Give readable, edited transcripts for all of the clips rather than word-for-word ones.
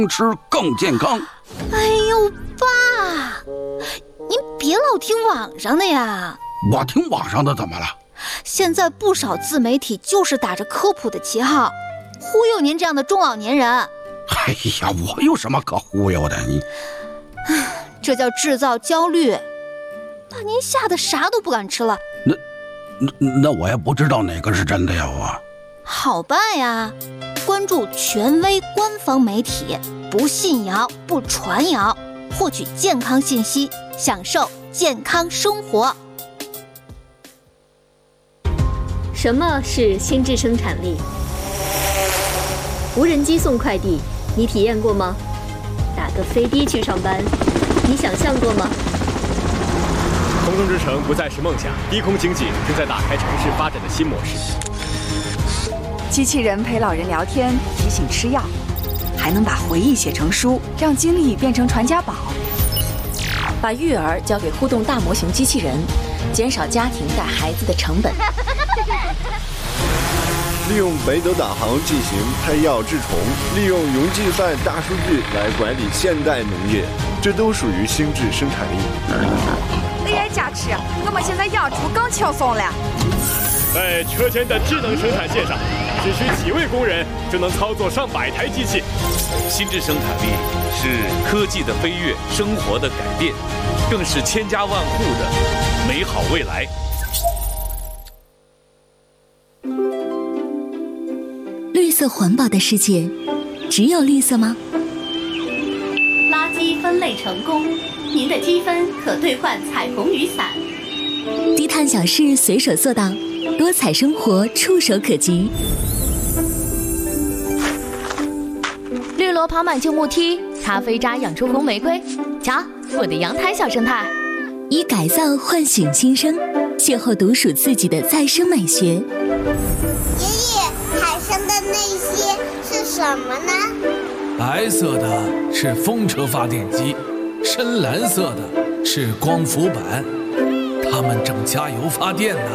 吃更健康。 哎呦，爸，您别老听网上的呀。 我听网上的怎么了？ 现在不少自媒体就是打着科普的旗号，忽悠您这样的中老年人。 哎呀，我有什么可忽悠的？你， 这叫制造焦虑，把您吓得啥都不敢吃了。 那我也不知道哪个是真的呀，我。 好办呀，关注权威官方媒体，不信谣不传谣，获取健康信息，享受健康生活。 什么是心智生产力？无人机送快递，你体验过吗？打个飞的去上班，你想象过吗？ 空中之城不再是梦想，低空经济正在打开城市发展的新模式。 机器人陪老人聊天，提醒吃药，还能把回忆写成书，让经历变成传家宝。 把育儿交给互动大模型机器人，减少家庭带孩子的成本。 利用北斗导航进行拍药治虫，利用云计算大数据来管理现代农业，这都属于心智生产力。 AI 加持，我们现在养猪更轻松了。 在车间的智能生产线上，只需几位工人就能操作上百台机器。 心智生产力是科技的飞跃，生活的改变，更是千家万户的美好未来。 绿色环保的世界，只有绿色吗？ 垃圾分类成功，您的积分可兑换彩虹雨伞。 低碳小事随手做到，多彩生活触手可及。 绿萝跑满旧木梯，咖啡渣养出红玫瑰。瞧，我的阳台小生态。 以改造唤醒新生，邂逅独属自己的再生美学。 爷爷，海上的那些是什么呢？ 白色的是风车发电机，深蓝色的是光伏板，它们正加油发电呢。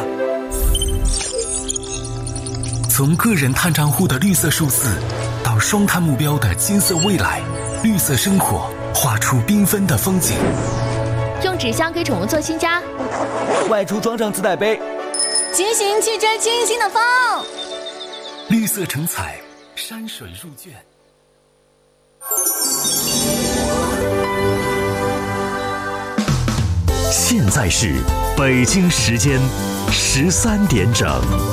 从个人碳账户的绿色数字，到双碳目标的金色未来，绿色生活画出缤纷的风景。 用纸箱给宠物做新家， 外出装上自带杯， 骑行去追清新的风。 绿色成彩，山水入卷。 现在是北京时间13点整。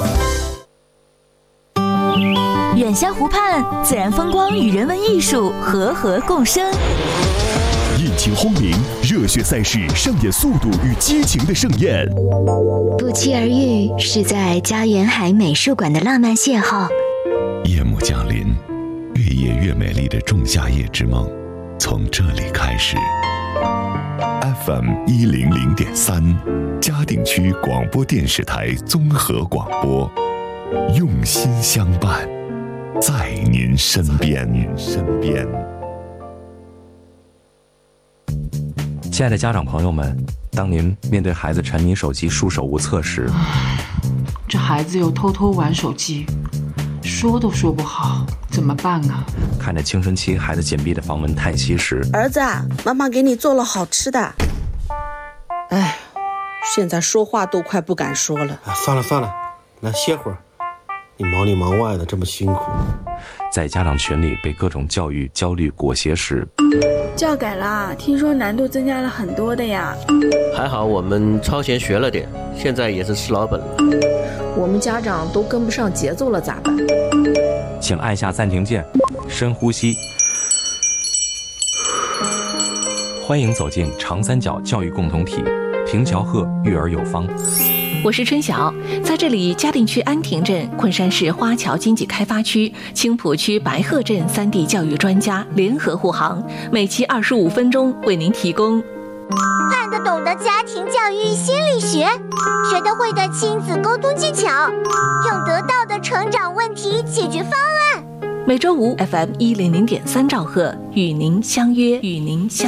远虾湖畔，自然风光与人文艺术和合共生。 引擎轰鸣，热血赛事上演速度与激情的盛宴。 不期而遇是在家园海美术馆的浪漫邂逅。 夜幕降临，越夜越美丽的仲夏夜之梦从这里开始。FM 100.3，嘉定区广播电视台综合广播，用心相伴，在您身边。 亲爱的家长朋友们，当您面对孩子沉迷手机束手无策时， 这孩子又偷偷玩手机，说都说不好，怎么办啊？ 看着青春期孩子紧闭的房门叹息时， 儿子啊，妈妈给你做了好吃的。哎，现在说话都快不敢说了。 算了，来歇会儿。你忙里忙外的这么辛苦。 在家长群里被各种教育焦虑裹挟时， 教改了，听说难度增加了很多的呀。 还好我们超前学了点，现在也是吃老本了。 我们家长都跟不上节奏了咋办？ 请按下暂停键，深呼吸。欢迎走进长三角教育共同体，平桥鹤育儿有方。 我是春晓，在这里嘉定区安亭镇、昆山市花桥经济开发区、青浦区白鹤镇3地教育专家联合护航，每期25分钟为您提供看得懂的家庭教育心理学，学得会的亲子沟通技巧，用得到的成长问题解决方案。 每周五 FM 100.3兆赫与您相约。